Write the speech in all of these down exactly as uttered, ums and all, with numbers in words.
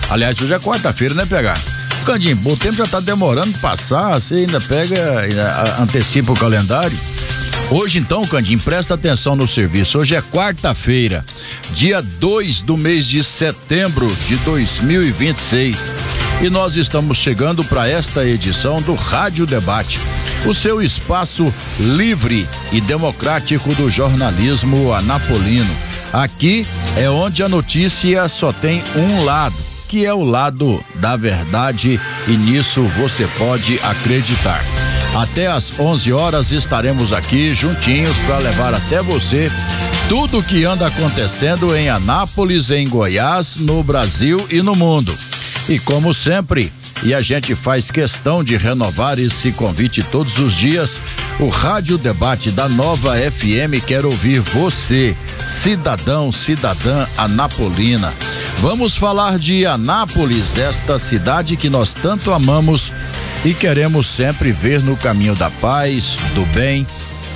Aliás, hoje é quarta-feira, né, pegar? Candinho, o tempo já tá demorando pra passar, você ainda pega, ainda antecipa o calendário. Hoje então, Candinho, presta atenção no serviço. Hoje é quarta-feira, dia dois do mês de setembro de dois mil e vinte e seis. E nós estamos chegando para esta edição do Rádio Debate, o seu espaço livre e democrático do jornalismo anapolino. Aqui é onde a notícia só tem um lado, que é o lado da verdade, e nisso você pode acreditar. Até às onze horas estaremos aqui juntinhos para levar até você tudo o que anda acontecendo em Anápolis, em Goiás, no Brasil e no mundo. E como sempre, e a gente faz questão de renovar esse convite todos os dias, o Rádio Debate da Nova F M quer ouvir você, cidadão, cidadã anapolina. Vamos falar de Anápolis, esta cidade que nós tanto amamos e queremos sempre ver no caminho da paz, do bem,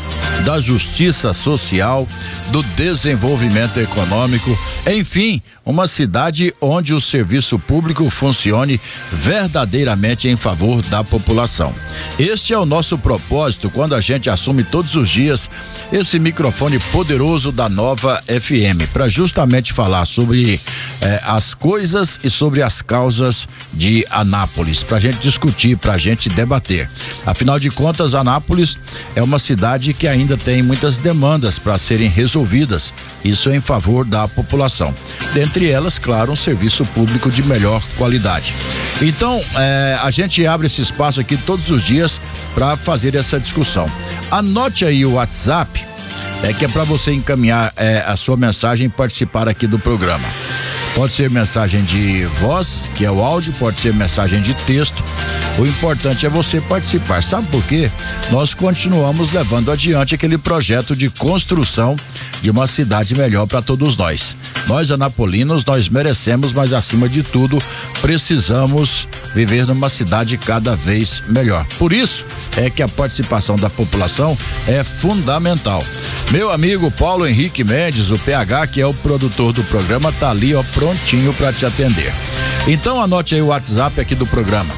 da justiça social, do desenvolvimento econômico, enfim, uma cidade onde o serviço público funcione verdadeiramente em favor da população. Este é o nosso propósito quando a gente assume todos os dias esse microfone poderoso da Nova F M, para justamente falar sobre eh, as coisas e sobre as causas de Anápolis, pra gente discutir, pra gente debater. Afinal de contas, Anápolis é uma cidade que ainda tem muitas demandas para serem resolvidas, isso em favor da população. Dentre elas, claro, um serviço público de melhor qualidade. Então, eh, a gente abre esse espaço aqui todos os dias para fazer essa discussão. Anote aí o WhatsApp, é que é para você encaminhar eh, a sua mensagem e participar aqui do programa. Pode ser mensagem de voz, que é o áudio, pode ser mensagem de texto. O importante é você participar. Sabe por quê? Nós continuamos levando adiante aquele projeto de construção de uma cidade melhor para todos nós. Nós, anapolinos, nós merecemos, mas acima de tudo, precisamos viver numa cidade cada vez melhor. Por isso é que a participação da população é fundamental. Meu amigo Paulo Henrique Mendes, o P H, que é o produtor do programa, tá ali, ó, prontinho para te atender. Então anote aí o WhatsApp aqui do programa: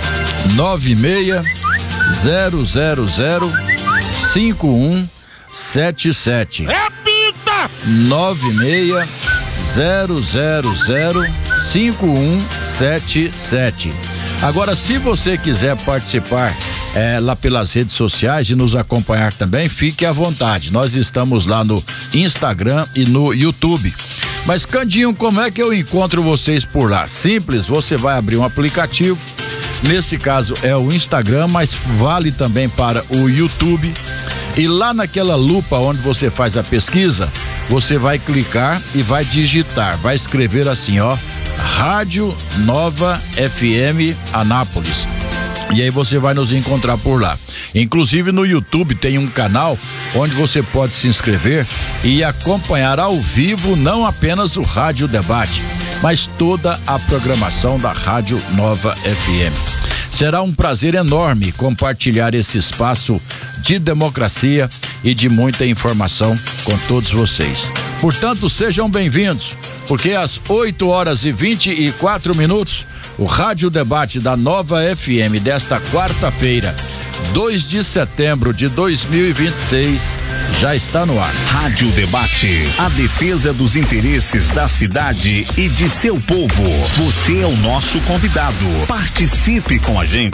nove seis zero zero zero cinco um sete sete. Repita! nove seis zero zero zero cinco um sete sete. Agora, se você quiser participar é, lá pelas redes sociais e nos acompanhar também, fique à vontade. Nós estamos lá no Instagram e no YouTube. Mas, Candinho, como é que eu encontro vocês por lá? Simples, você vai abrir um aplicativo. Nesse caso é o Instagram, mas vale também para o YouTube. E lá naquela lupa onde você faz a pesquisa, você vai clicar e vai digitar, vai escrever assim, ó, Rádio Nova F M Anápolis. E aí você vai nos encontrar por lá. Inclusive no YouTube tem um canal onde você pode se inscrever e acompanhar ao vivo não apenas o Rádio Debate, mas toda a programação da Rádio Nova F M. Será um prazer enorme compartilhar esse espaço de democracia e de muita informação com todos vocês. Portanto, sejam bem-vindos, porque às oito horas e vinte e quatro minutos, o Rádio Debate da Nova F M desta quarta-feira, dois de setembro de dois mil e vinte e seis, já está no ar. Rádio Debate, a defesa dos interesses da cidade e de seu povo. Você é o nosso convidado. Participe com a gente.